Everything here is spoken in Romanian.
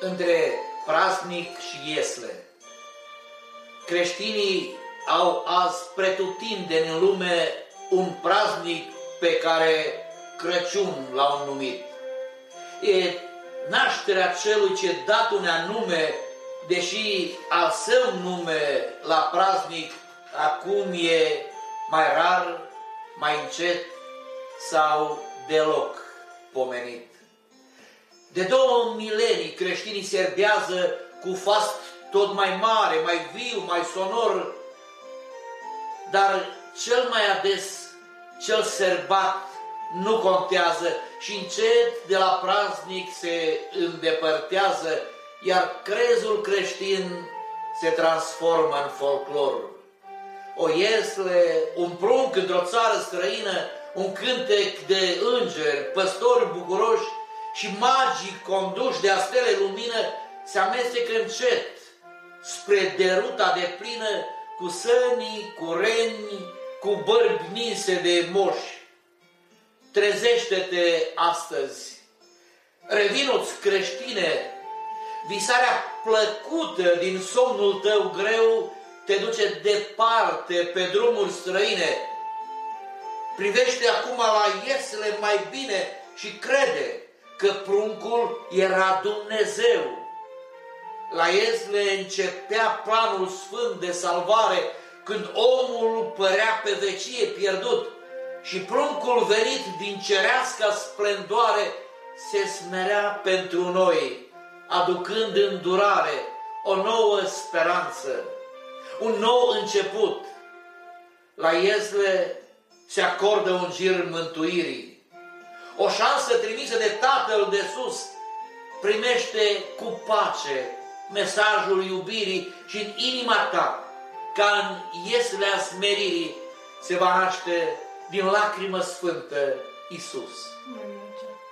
între praznic și iesle. Creștinii au azi pretutindeni în lume un praznic pe care Crăciun l-au numit. E nașterea celui ce dat un anume, deși al său nume la praznic acum e mai rar, mai încet sau deloc pomenit. De 2 milenii creștinii serbează cu fast tot mai mare, mai viu, mai sonor, dar cel mai ades cel serbat nu contează și încet de la praznic se îndepărtează, iar crezul creștin se transformă în folclor. O iesle, un prunc într-o țară străină, un cântec de îngeri, păstori bucuroși și magii conduși de astele lumină se amestecă încet spre deruta deplină cu sănii, cu reni, cu bărbi ninse de moși. Trezește-te astăzi, revinu-ți creștine, visarea plăcută din somnul tău greu te duce departe pe drumuri străine. Privește acum la iesle mai bine și crede că pruncul era Dumnezeu. La iesle începea planul sfânt de salvare, când omul părea pe vecie pierdut și pruncul venit din cerească splendoare se smerea pentru noi, aducând îndurare, o nouă speranță, un nou început. La iesle se acordă un gir mântuirii, o șansă trimisă de Tatăl de sus. Primește cu pace mesajul iubirii și în inima ta, ca în ieslea smeririi, se va naște din lacrimă sfântă Iisus.